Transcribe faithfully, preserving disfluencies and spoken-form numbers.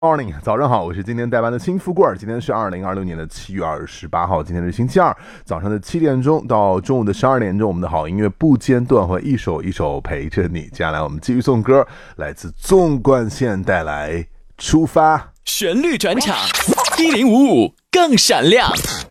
Morning， 早上好，我是今天代班的新富贵儿。今天是二零二六年的七月二十八号，今天是星期二，早上的七点钟到中午的十二点钟，我们的好音乐不间断会一首一首陪着你。接下来我们继续送歌，来自纵贯线带来出发， 旋律转场，一零五五更闪亮。